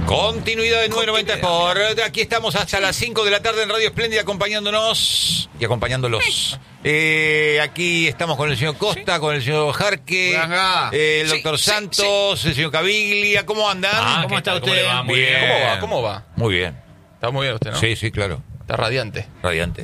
Continuidad de 990 Sport. Aquí estamos hasta las 5 de la tarde en Radio Espléndida acompañándonos y acompañándolos. Aquí estamos con el señor Costa, con el señor Jarque, el doctor Santos, el señor Caviglia. ¿Cómo andan? ¿Cómo está usted? Muy bien. ¿Cómo va? Muy bien. Está muy bien usted, ¿no? Sí, claro. Está radiante. Radiante.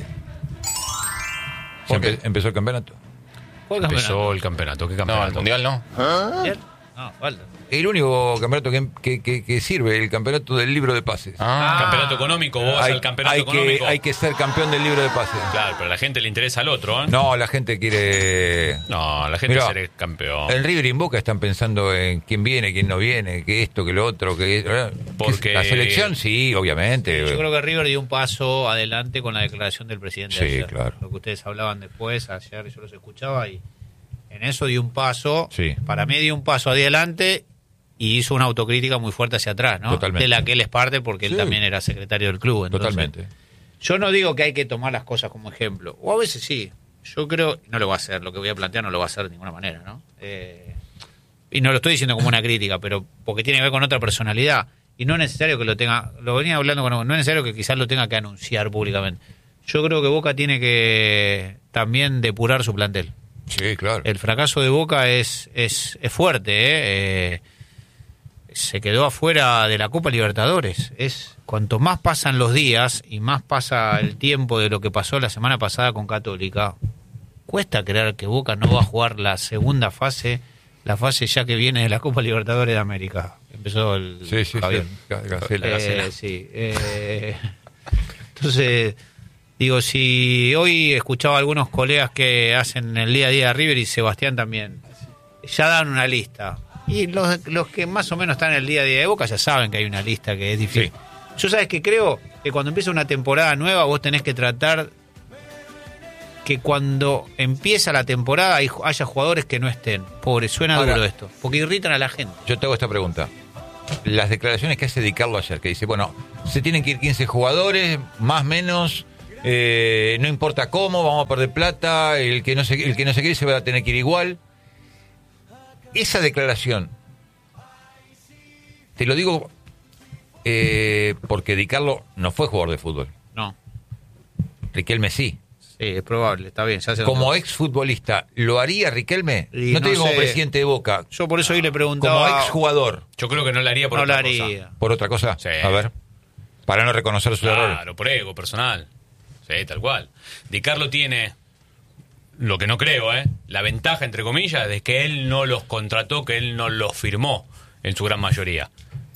Empezó el campeonato. ¿Cuál Empezó el campeonato. ¿Qué No, campeonato? el mundial no. No, falta. El único campeonato que sirve, el campeonato del libro de pases. Campeonato económico, vos al campeonato económico. Hay que ser campeón del libro de pases. Claro, pero a la gente le interesa al otro, ¿eh? No, la gente quiere... No, la gente Mirá, quiere ser campeón. En River y en Boca están pensando en quién viene, quién no viene, que esto, que lo otro, que... Porque... La selección, sí, obviamente. Yo creo que River dio un paso adelante con la declaración del presidente Sí, ayer. claro. Lo que ustedes hablaban después, ayer yo los escuchaba y en eso dio un paso, Sí. para mí dio un paso adelante y hizo una autocrítica muy fuerte hacia atrás, ¿no? Totalmente. De la que él es parte porque él Sí. también era secretario del club. Entonces, Totalmente. yo no digo que hay que tomar las cosas como ejemplo, o a veces sí. Yo creo, no lo va a hacer, lo que voy a plantear no lo va a hacer de ninguna manera, ¿no? Y no lo estoy diciendo como una crítica, pero porque tiene que ver con otra personalidad. Y no es necesario que lo tenga, lo venía hablando con, no es necesario que quizás lo tenga que anunciar públicamente. Yo creo que Boca tiene que también depurar su plantel. Sí, claro. El fracaso de Boca es fuerte, se quedó afuera de la Copa Libertadores. Cuanto más pasan los días y más pasa el tiempo de lo que pasó la semana pasada con Católica, cuesta creer que Boca no va a jugar la segunda fase, la fase ya que viene de la Copa Libertadores de América. Empezó el Sí. Javier. Gacela. Sí. Entonces, digo, si hoy escuchaba a algunos colegas que hacen el día a día de River y Sebastián también, ya dan una lista. Y los que más o menos están en el día a día de Boca ya saben que hay una lista que es difícil. Sí. Yo sabes que creo que cuando empieza una temporada nueva vos tenés que tratar que cuando empieza la temporada haya jugadores que no estén. Pobre, suena Ahora, duro esto, porque irritan a la gente. Yo te hago esta pregunta. Las declaraciones que hace Di Carlo ayer, que dice, bueno, se tienen que ir 15 jugadores, más menos, no importa cómo, vamos a perder plata, el que no se quiere se va a tener que ir igual. Esa declaración, te lo digo porque Di Carlo no fue jugador de fútbol. No, Riquelme sí. sí, es probable, está bien. Ya sé Como dónde- exfutbolista, ¿lo haría Riquelme? Y No te no digo como sé. presidente de Boca, Yo por eso hoy le preguntaba... como exjugador. Yo creo que no la haría por No otra la haría. cosa. ¿Por otra cosa? Sí. A ver, para no reconocer sus errores. Claro, por ego personal. Sí, tal cual. Di Carlo tiene, lo que no creo, la ventaja, entre comillas, de que él no los contrató, que él no los firmó, en su gran mayoría.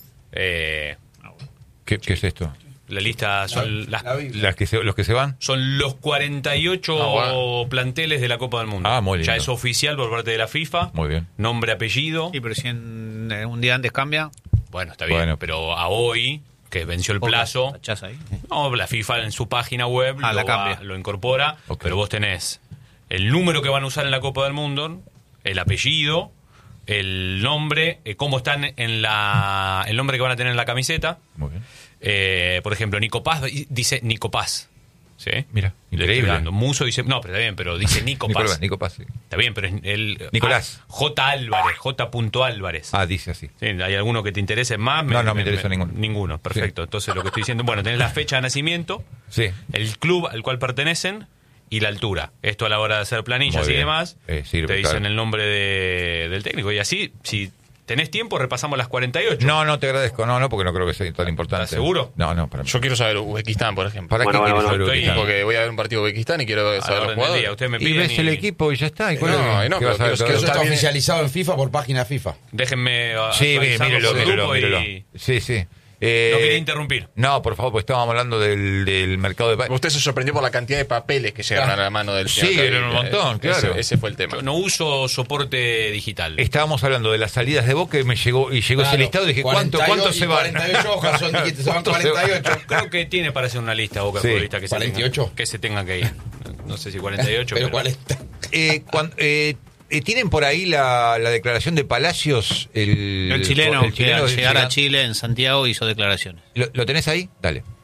¿Qué es esto? La lista son Los que se van. son los 48 planteles de la Copa del Mundo. Muy lindo. Ya es oficial por parte de la FIFA. Muy bien. Nombre, apellido. Sí, pero si un día antes cambia... Bueno, está bien. Bueno. Pero a hoy, que venció el plazo, ¿Tachás ahí? no, la FIFA en su página web la cambia. lo incorpora, Ok. pero vos tenés el número que van a usar en la Copa del Mundo, el apellido, el nombre, cómo están en el nombre que van a tener en la camiseta. Muy bien. Por ejemplo, Nico Paz dice Nico Paz. ¿Sí? Mira, Le estoy increíble. dando. Muso dice, no, pero está bien, pero dice Nico Paz. Nico Paz, sí. Está bien, pero es el Nicolás. J. Álvarez, J. Álvarez. Dice así. Sí, ¿hay alguno que te interese más? No me interesa ninguno. Ninguno, perfecto. Sí. Entonces lo que estoy diciendo, bueno, tenés la fecha de nacimiento, Sí. el club al cual pertenecen y la altura. Esto a la hora de hacer planillas Muy y bien. demás, Sirve, te dicen claro. el nombre del técnico. Y así, si tenés tiempo, repasamos las 48. No, te agradezco. No, porque no creo que sea tan importante. ¿Estás seguro? No, para mí. Yo quiero saber Uzbekistán, por ejemplo. ¿Para qué quieres saber estoy- Uzbekistán? Porque voy a ver un partido de Uzbekistán y quiero A la saber los orden del día. jugadores. Ustedes me Y piden ves el equipo y ya está. ¿Y cuál No, es? no, ¿Qué vas a pero ver quiero- todo? Eso está viene- oficializado en FIFA por página FIFA. Déjenme Sí, actualizarlo mírelo, por grupo mírelo. y Sí. no quería interrumpir. No, por favor, porque estábamos hablando del mercado de pases. Usted se sorprendió por la cantidad de papeles que llegaron a la mano del Sí, señor eran un Caviglia. montón, claro. Ese fue el tema. Yo no uso soporte digital. Estábamos hablando de las salidas de Boca y llegó ese listado y dije, ¿cuánto se van? 48 hojas son, dijiste, se van ¿Cuánto se van? 48. Creo que tiene para hacer una lista Boca Sí. de futbolistas que 48. que se tenga que ir. No sé si 48, Pero ¿cuál está? ¿Tienen por ahí la declaración de Palacios? El chileno, que al llegar Chileno. a Chile en Santiago hizo declaraciones. ¿Lo tenés ahí? Dale.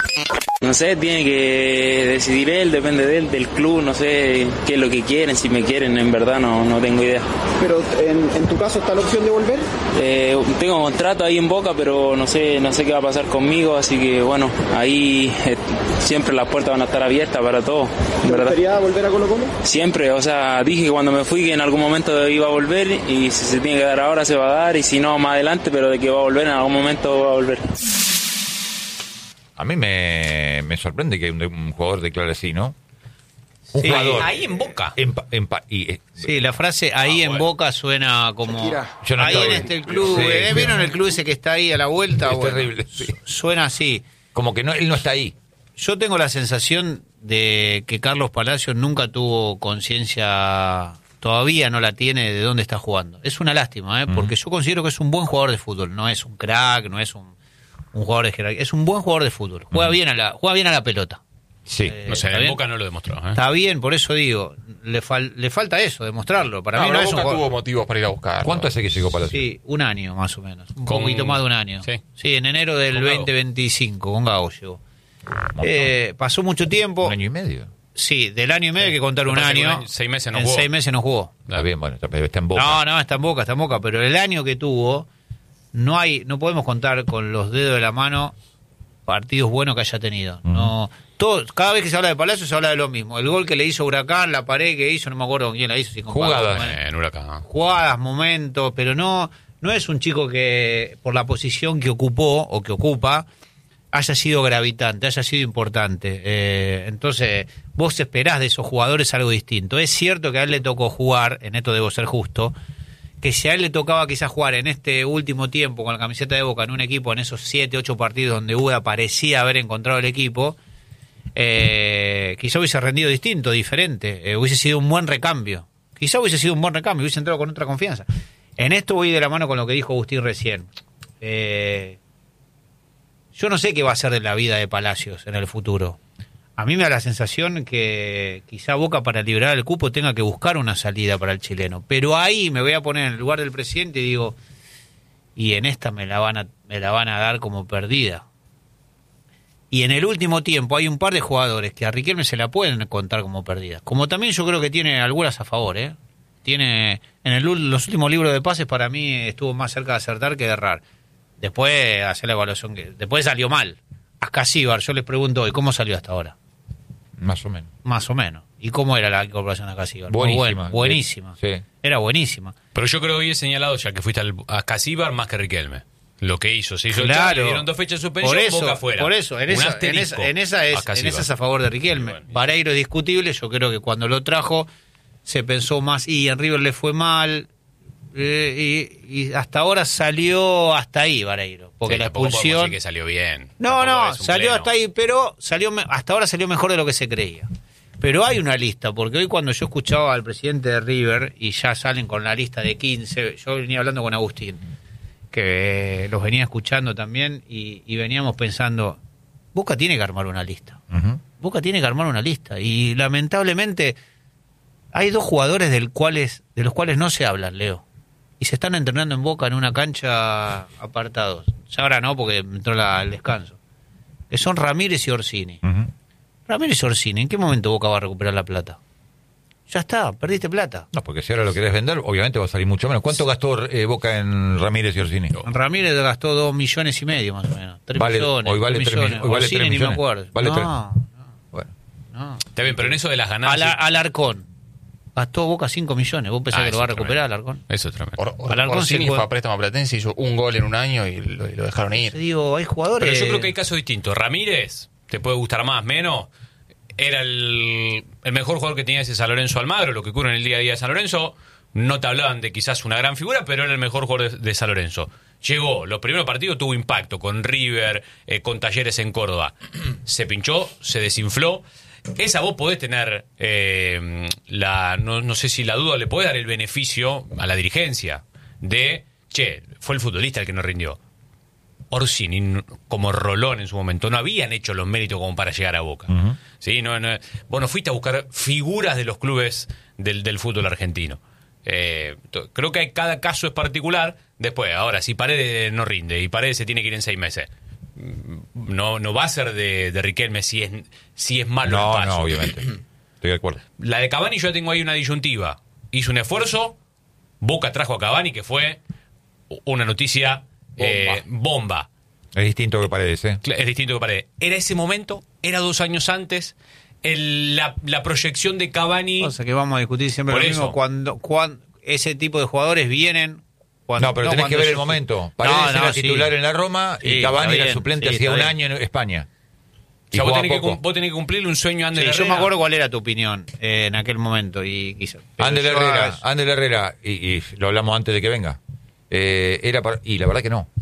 No sé, tiene que decidir él, depende de él, del club, no sé qué es lo que quieren, si me quieren, en verdad no tengo idea. Pero en tu caso está la opción de volver. Tengo contrato ahí en Boca, pero no sé qué va a pasar conmigo, así que bueno, ahí siempre las puertas van a estar abiertas para todos. ¿Te gustaría volver a Colo-Colo? Siempre, o sea, dije que cuando me fui que en algún momento iba a volver y si se tiene que dar ahora se va a dar y si no más adelante, pero de que va a volver en algún momento va a volver. A mí me sorprende que un jugador declare así, ¿no? Un Sí, jugador. ahí en Boca. Sí, la frase ahí en Boca suena como Shakira. Yo no ahí estoy- en este club. Sí, ¿Vieron el club ese que está ahí a la vuelta? Es Bueno, terrible, sí. Suena así. Como que no, él no está ahí. Yo tengo la sensación de que Carlos Palacios nunca tuvo conciencia, todavía no la tiene de dónde está jugando. Es una lástima, porque yo considero que es un buen jugador de fútbol. No es un crack, no es un jugador de jerarquía. Es un buen jugador de fútbol. Juega bien a la pelota. Sí. No sé, ¿Está en bien? Boca no lo demostró. Está bien, por eso digo, le falta eso, demostrarlo. Para mí no Ahora es un Boca jugador. tuvo motivos para ir a buscar. ¿Cuánto hace que llegó Palacio? Sí, un año más o menos. Un Con- poquito más de un año. Sí. Sí, en enero del Con Gago. 2025, con Gago llegó. Pasó mucho tiempo. Un año y medio. Sí, del año y medio hay que contar un Pasa que año. un año, 6 meses no en jugó. 6 meses no jugó. Está bien, bueno, está en Boca. No, está en Boca, pero el año que tuvo, no podemos contar con los dedos de la mano partidos buenos que haya tenido. No, cada vez que se habla de Palacio se habla de lo mismo. El gol que le hizo Huracán, la pared que hizo, no me acuerdo con quién la hizo. Si con Jugadas. Paco, En Huracán. jugadas, momentos, pero no es un chico que por la posición que ocupó o que ocupa haya sido gravitante, haya sido importante. Entonces, vos esperás de esos jugadores algo distinto. Es cierto que a él le tocó jugar, en esto debo ser justo, que si a él le tocaba quizás jugar en este último tiempo con la camiseta de Boca en un equipo, en esos 7, 8 partidos donde Uda parecía haber encontrado el equipo, quizá hubiese rendido distinto, diferente, hubiese sido un buen recambio. Quizá hubiese sido un buen recambio, hubiese entrado con otra confianza. En esto voy de la mano con lo que dijo Agustín recién. Yo no sé qué va a ser de la vida de Palacios en el futuro. A mí me da la sensación que quizá Boca para liberar el cupo tenga que buscar una salida para el chileno. Pero ahí me voy a poner en el lugar del presidente y digo, y en esta me la van a dar como perdida. Y en el último tiempo hay un par de jugadores que a Riquelme se la pueden contar como perdida. Como también yo creo que tiene algunas a favor, ¿eh? Tiene los últimos libros de pases para mí estuvo más cerca de acertar que de errar. Después hacer la evaluación después salió mal. Ascasíbar, yo les pregunto hoy, ¿cómo salió hasta ahora? Más o menos. Más o menos. ¿Y cómo era la incorporación a Ascasíbar? Buenísima. Buenísima. Sí. Era buenísima. Pero yo creo que hoy he señalado ya que fuiste a Casíbar más que Riquelme. Lo que hizo, se hizo el Claro. Chavo, le dieron 2 fechas de suspensión, Boca afuera. Por eso, en Un esa asterisco es a favor de Riquelme. Bueno. Vareiro es discutible, yo creo que cuando lo trajo se pensó más, y en River le fue mal, y hasta ahora salió hasta ahí Vareiro, porque Sí, la tampoco podemos expulsión... decir que salió bien. No, Tampoco es un salió pleno. hasta ahí, pero hasta ahora salió mejor de lo que se creía. Pero hay una lista, porque hoy cuando yo escuchaba al presidente de River, y ya salen con la lista de 15, yo venía hablando con Agustín, que los venía escuchando también, y veníamos pensando, Boca tiene que armar una lista. Ujú. Boca tiene que armar una lista, y lamentablemente hay 2 jugadores de los cuales no se hablan, Leo. Y se están entrenando en Boca en una cancha apartados. Ya ahora no, porque entró el descanso. Que son Ramírez y Orsini. Ujú. Ramírez y Orsini, ¿en qué momento Boca va a recuperar la plata? Ya está, perdiste plata. No, porque si ahora lo querés vender, obviamente va a salir mucho menos. ¿Cuánto gastó Boca en Ramírez y Orsini? Ramírez gastó 2,5 millones más o menos. 3 Vale, millones. hoy vale 3 3 millones. hoy vale Orsini 3 ni me millones. acuerdo. Vale no, Bueno. no. Está bien, pero en eso de las ganancias. Alarcón. Gastó Boca 5 millones. ¿Vos pensás que lo va a recuperar Alarcón? Eso es tremendo. Alarcón Orsini se fue. fue a préstamo platense, hizo un gol en un año y lo dejaron Te ir. digo, hay jugadores... Pero yo creo que hay casos distintos. Ramírez, te puede gustar más, menos. Era el mejor jugador que tenía ese San Lorenzo Almagro, lo que ocurre en el día a día de San Lorenzo. No te hablaban de quizás una gran figura, pero era el mejor jugador de San Lorenzo. Llegó, los primeros partidos tuvo impacto con River, con Talleres en Córdoba. Se pinchó, se desinfló. Esa vos podés tener no sé si la duda, le podés dar el beneficio a la dirigencia de, fue el futbolista el que no rindió. Orsini, como Rolón en su momento, no habían hecho los méritos como para llegar a Boca. Ujú. ¿Sí? Vos no fuiste a buscar figuras de los clubes del fútbol argentino. Creo que cada caso es particular. Después, ahora, si Paredes no rinde y Paredes se tiene que ir en 6 meses, no va a ser de Riquelme si es malo el No, paso. no, obviamente. Estoy de acuerdo. La de Cavani yo tengo ahí una disyuntiva. Hizo un esfuerzo, Boca trajo a Cavani, que fue una noticia bomba. Es distinto que Paredes, ¿eh? Es distinto que Paredes. Era ese momento, era 2 años antes, la proyección de Cavani... O sea que vamos a discutir siempre Por lo mismo eso. cuando ese tipo de jugadores vienen... No, pero tenés que ver el momento. Paredes era sí. titular en la Roma Sí, y Cavani está era bien, suplente sí, hacía está un bien. año en España. O sea, Y vos jugaba tenés, poco. vos tenés que cumplir un sueño a Ander Sí, Herrera. yo me acuerdo cuál era tu opinión en aquel momento. Y pero Ander yo Herrera, a- Ander Herrera, y lo hablamos antes de que venga. Y la verdad que no.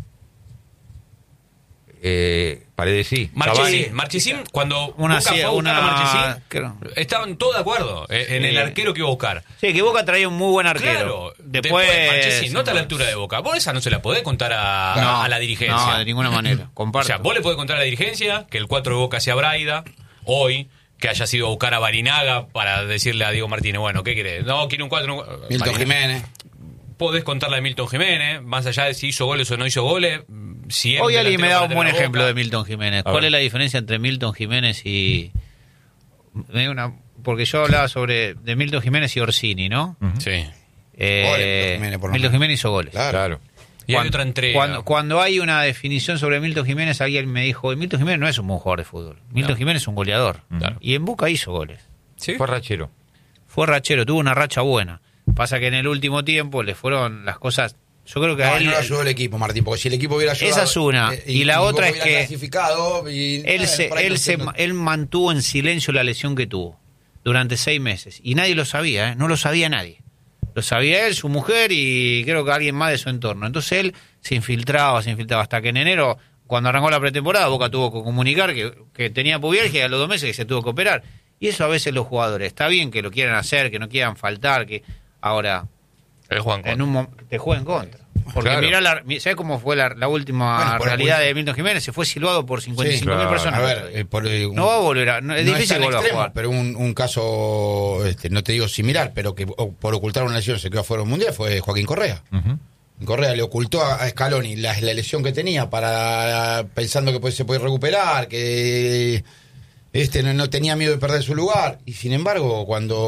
Paredes sí. Marchesín, cuando Una Boca fue a buscar a Marchesín, creo. estaban todos de acuerdo en el arquero que iba a buscar. Sí, que Boca traía un muy buen arquero. Claro, Después Marchesín no está a la altura de Boca. Vos esa no se la podés contar a la dirigencia. No, de ninguna manera. O Comparto. sea, vos le podés contar a la dirigencia que el 4 de Boca sea Braida, hoy, que haya sido a buscar a Barinaga para decirle a Diego Martínez, bueno, ¿qué querés? No, quiere un 4. Milton Jiménez. Podés contarle a Milton Jiménez, más allá de si hizo goles o no hizo goles. Si es Hoy alguien me da un buen delantero para ejemplo de Boca. Milton Jiménez. A ¿Cuál ver. es la diferencia entre Milton Jiménez y... Porque yo hablaba de Milton Jiménez y Orsini, ¿no? Sí. Milton Jiménez, por lo Milton menos. Jiménez hizo goles. Claro. Y hay otra entrega. Cuando hay una definición sobre Milton Jiménez, alguien me dijo, Milton Jiménez no es un buen jugador de fútbol. Milton Jiménez es un goleador. Claro. Y en Boca hizo goles. ¿Sí? Fue rachero. Fue rachero, tuvo una racha buena. Pasa que en el último tiempo le fueron las cosas... Yo creo que a él... No le ayudó el equipo, Martín, porque si el equipo hubiera ayudado... Esa es una. Y la Boca otra es hubiera que clasificado y, él mantuvo en silencio la lesión que tuvo durante 6 meses. Y nadie lo sabía, ¿eh? No lo sabía nadie. Lo sabía él, su mujer y creo que alguien más de su entorno. Entonces él se infiltraba hasta que en enero, cuando arrancó la pretemporada, Boca tuvo que comunicar que tenía pubiergia y a los 2 meses que se tuvo que operar. Y eso a veces los jugadores, está bien que lo quieran hacer, que no quieran faltar, que ahora El Juan te juega en contra. Porque Claro. mirá, ¿sabes cómo fue la última Bueno, por realidad el- de Milton Jiménez? Se fue silbado por 55.000 claro. personas. A ver, No va a volver no es difícil tan volver a extremo, jugar. pero un caso, no te digo similar, pero que por ocultar una lesión se quedó afuera del Mundial fue Joaquín Correa. Correa le ocultó a Scaloni la lesión que tenía pensando que se puede recuperar, que no tenía miedo de perder su lugar, y sin embargo cuando